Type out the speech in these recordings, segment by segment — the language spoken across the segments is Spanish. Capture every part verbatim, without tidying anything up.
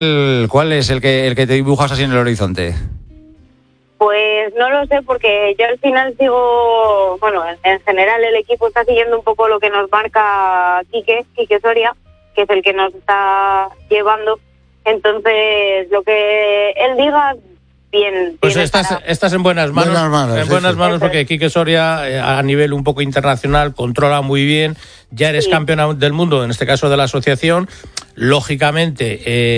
¿Cuál es el que el que te dibujas así en el horizonte? Pues no lo sé, porque yo al final sigo, bueno, en, en general el equipo está siguiendo un poco lo que nos marca Quique, Quique Soria, que es el que nos está llevando. Entonces, lo que él diga, bien. Pues bien estás, estará. estás en buenas manos, Buenas manos, en sí, buenas sí. manos porque Quique Soria, eh, a nivel un poco internacional, controla muy bien. Ya eres Sí. campeona del mundo, en este caso de la asociación. Lógicamente,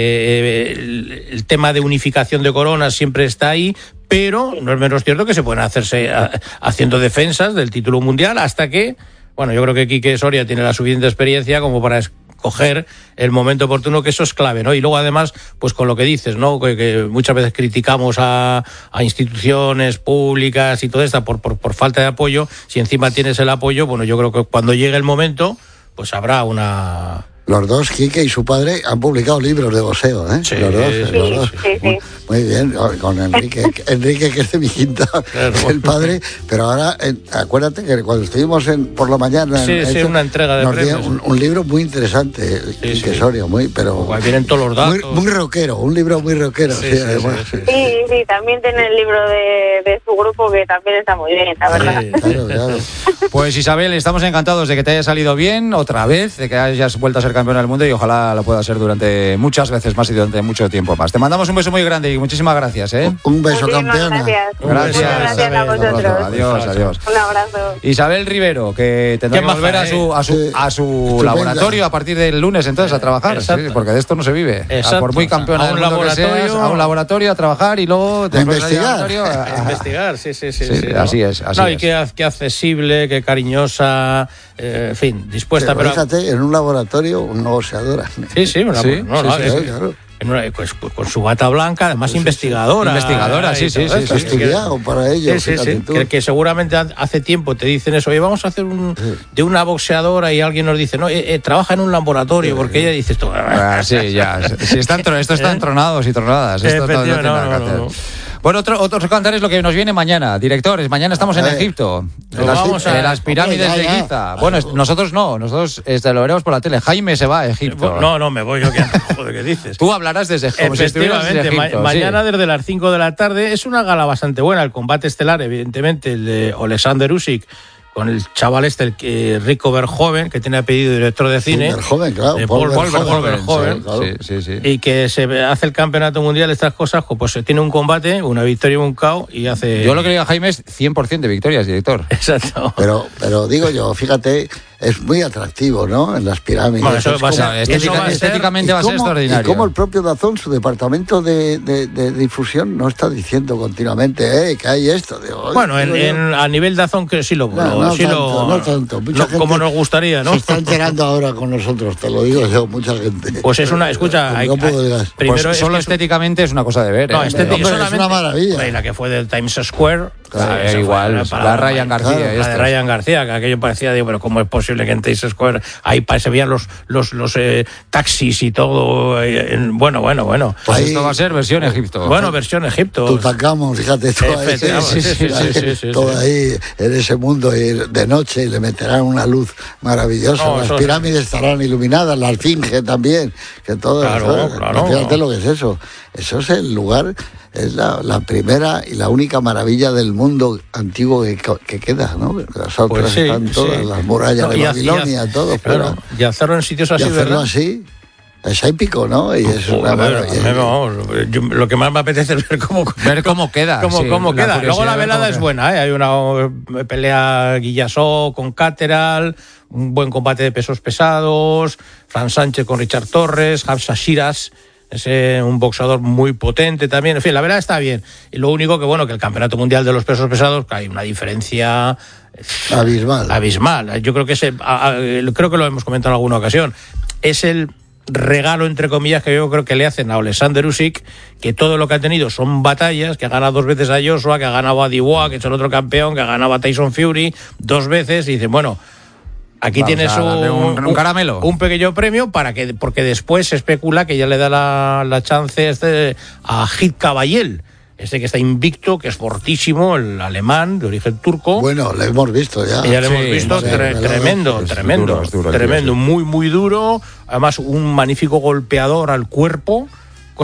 eh, el, el tema de unificación de coronas siempre está ahí, pero no es menos cierto que se pueden hacerse a, haciendo defensas del título mundial hasta que, bueno, yo creo que Quique Soria tiene la suficiente experiencia como para escoger el momento oportuno, que eso es clave, ¿no? Y luego además, pues con lo que dices, ¿no? Que, que muchas veces criticamos a, a instituciones públicas y todo esto por, por, por falta de apoyo. Si encima tienes el apoyo, bueno, yo creo que cuando llegue el momento, pues habrá una... Los dos, Quique y su padre, han publicado libros de boxeo, ¿eh? Sí, los dos, sí, los dos. sí, sí. Muy, muy bien, con Enrique, Enrique que es de mi quinta, Claro. el padre, pero ahora, eh, acuérdate que cuando estuvimos en, por la mañana... Sí, en, sí, eso, una entrega de nos dio premios. un, un libro muy interesante, Quique sí. Soria, muy, pero... Ahí vienen todos los datos. Muy, muy rockero, un libro muy rockero, Sí, sí, sí, además. sí, sí. Sí, sí, también tiene el libro de, de su grupo, que también está muy bien, la verdad. Sí. Claro, claro. Pues Isabel, estamos encantados de que te haya salido bien otra vez, de que hayas vuelto a ser campeona del mundo y ojalá lo pueda ser durante muchas veces más y durante mucho tiempo más. Te mandamos un beso muy grande y muchísimas gracias, ¿eh? Un beso, Muchísimas campeona. gracias. Gracias. Muchas gracias a vosotros. Adiós, adiós. Un abrazo. Isabel Rivero, que tendrá Qué que volver maja, a su, a su, Sí. a su Estupenda. laboratorio a partir del lunes entonces a trabajar, Exacto. sí, porque de esto no se vive. Exacto. A por muy campeona A un del mundo que laboratorio. seas, a un laboratorio a trabajar y luego después del investigar. laboratorio, a- A investigar, sí, sí, sí. Sí, sí, ¿no? así es, así no, y es. qué, qué accesible, qué cariñosa, eh, en fin, dispuesta, Pero pero... fíjate, en un laboratorio, una boxeadora. Sí, sí, bueno, Sí, no, sí, no, sí, es- sí, claro. en una- pues, pues, con su bata blanca, además investigadora. Investigadora, sí, y sí, todo sí, esto, sí, que- estudiado para ello, Sí, sí, fíjate sí, tú. que, que seguramente ha- hace tiempo te dicen eso, oye, vamos a hacer un de una boxeadora y alguien nos dice, no, eh, eh, trabaja en un laboratorio, porque ella dice esto. Ah, sí, ya. Sí, están, tro- esto están ¿Eh? tronados y tronadas. Esto no, no tiene Efectivamente, nada no, que no, hacer. no, no. Bueno, otro, otro cantar es lo que nos viene mañana. Directores, mañana estamos en A ver. Egipto. Nos En las, vamos a- en las pirámides Hombre, de ya, ya. Giza. Bueno, es- nosotros no, nosotros este, lo veremos por la tele. Jaime se va a Egipto. No, no, me voy yo, que joder, ¿qué dices? Tú hablarás desde como si estuvieras desde Efectivamente, Egipto. ma- sí. mañana desde las cinco de la tarde es una gala bastante buena. El combate estelar, evidentemente, el de Alexander Usyk con el chaval este, el que, Rico Verhoeven, que tiene apellido de director de cine. Sí, Verhoeven, claro, de Paul Paul, Paul Verhoeven, Verhoeven, sí, claro. Sí, sí, sí. y que se hace el campeonato mundial, estas cosas, pues se tiene un combate, una victoria y un KO, y hace... Yo lo que le digo a Jaime es cien por ciento de victorias, director. Exacto. Pero, pero digo yo, fíjate, es muy atractivo, ¿no? En las pirámides. Bueno, eso Es va a como- ser- es estética- como- va a ser- estéticamente va a ser y cómo- extraordinario. Y como el propio Dazón, su departamento de, de- de difusión, no está diciendo continuamente, eh, que hay esto. Digo, Bueno, en, digo yo, en- a nivel de Azón, que sí lo... No, lo- no sí tanto, lo- no tanto. Mucha no gente como nos gustaría, ¿no? Se está enterando ahora con nosotros, te lo digo yo, mucha gente. Pues es una... Escucha, hay, No puedo hay- digas. primero Pues es solo que es un- estéticamente es una cosa de ver. No, ¿eh? estética, Hombre, es solamente- una maravilla. Hombre, y la que fue del Times Square. Claro, esa fue igual, una la palabra Ryan ma- García, La de estas. Ryan García, que aquello parecía, digo, pero ¿cómo es posible que en Times Square ahí pa- se veían los, los, los eh, taxis y todo? eh, en- bueno, bueno, bueno. Pues Ahí- esto va a ser versión Egipto. Bueno, versión Egipto. Tutankamón, fíjate, todo ahí, Efectivamente, sí, sí, sí, sí, sí, todo sí. ahí en ese mundo y de noche y le meterán una luz maravillosa. No, las eso- pirámides estarán iluminadas, la esfinge también, que todo. Claro, ¿sabes? claro. Fíjate lo que es eso. Eso es el lugar, es la, la primera y la única maravilla del mundo antiguo que, que queda, ¿no? Las otras Pues sí, están todas, sí. las murallas No, de y ha- Babilonia, y ha- todo. Claro, pero- y hacerlo en sitios y así, hacerlo ¿verdad? así es épico, ¿no? Y es una Joder, maravilla. a mí, vamos, yo- lo que más me apetece es ver cómo, Ver cómo queda, cómo, sí, cómo la queda. Luego curiosidad la de ver velada cómo es queda. buena, ¿eh? Hay una eh, pelea Guillasó con Cateral, un buen combate de pesos pesados, Fran Sánchez con Richard Torres, Hamza Shiras, es un boxeador muy potente también. En fin, la verdad está bien. Y lo único que, bueno, que el campeonato mundial de los pesos pesados, que hay una diferencia Abismal. abismal. Yo creo que ese, a- a- creo que lo hemos comentado en alguna ocasión. Es el regalo, entre comillas, que yo creo que le hacen a Alexander Usyk, que todo lo que ha tenido son batallas, que ha ganado dos veces a Joshua, que ha ganado a Dubois, que es el otro campeón, que ha ganado a Tyson Fury dos veces, y dicen, bueno, aquí Vamos tienes a darle un, un- un caramelo. un pequeño premio para que, porque después se especula que ya le da la, la chance este a Hit Kabayel, este que está invicto, que es fortísimo, el alemán de origen turco. Bueno, lo hemos visto ya. Y ya lo Sí, hemos visto, sí, tre- velado. tremendo, Es tremendo, duro, es duro el tío, tremendo, sí. muy, muy duro. Además, un magnífico golpeador al cuerpo.